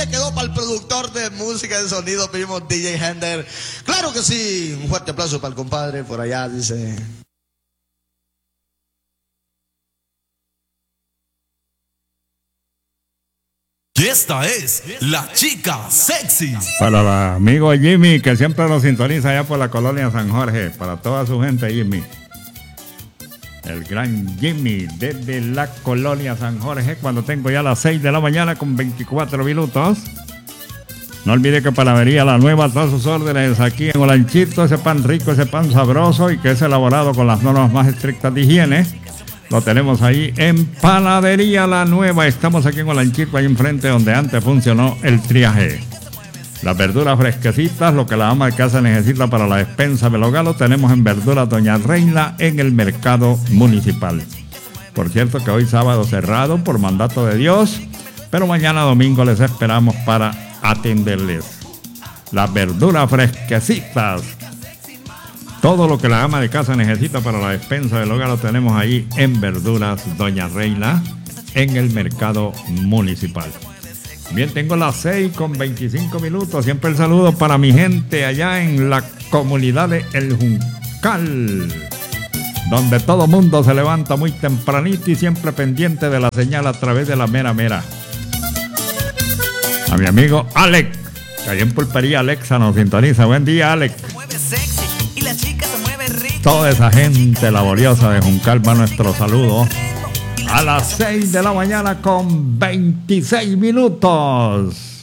se quedó para el productor de música de sonido, primo DJ Hender. Claro que sí, un fuerte aplauso para el compadre por allá, dice. Y esta es la chica sexy. Para el amigo Jimmy, que siempre nos sintoniza allá por la colonia San Jorge. Para toda su gente, Jimmy. El gran Jimmy, desde la colonia San Jorge, cuando tengo ya las 6 de la mañana con 24 minutos. No olvide que Panadería La Nueva, todas sus órdenes aquí en Olanchito, ese pan rico, ese pan sabroso y que es elaborado con las normas más estrictas de higiene. Lo tenemos ahí en Panadería La Nueva. Estamos aquí en Olanchito, ahí enfrente donde antes funcionó el triaje. Las verduras fresquecitas, lo que la ama de casa necesita para la despensa del hogar, lo tenemos en Verduras Doña Reina en el mercado municipal. Por cierto que hoy sábado cerrado por mandato de Dios, pero mañana domingo les esperamos para atenderles. Las verduras fresquecitas. Todo lo que la ama de casa necesita para la despensa del hogar lo tenemos ahí en Verduras Doña Reina en el mercado municipal. Bien, tengo las 6 con 25 minutos. Siempre el saludo para mi gente allá en la comunidad de El Juncal, donde todo mundo se levanta muy tempranito y siempre pendiente de la señal a través de la mera. A mi amigo Alex, que allá en Pulpería Alexa nos sintoniza. Buen día, Alex. Toda esa gente laboriosa de Juncal va nuestro saludo. A las 6 de la mañana con 26 minutos.